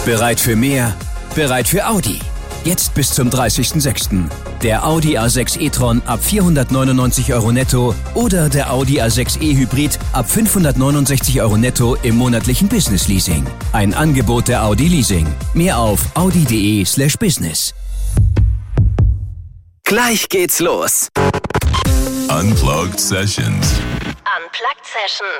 Bereit für mehr? Bereit für Audi. Jetzt bis zum 30.06. Der Audi A6 e-tron ab 499 € netto oder der Audi A6 e-Hybrid ab 569 € netto im monatlichen Business-Leasing. Ein Angebot der Audi Leasing. Mehr auf audi.de/business. Gleich geht's los. Unplugged Sessions. Unplugged Sessions.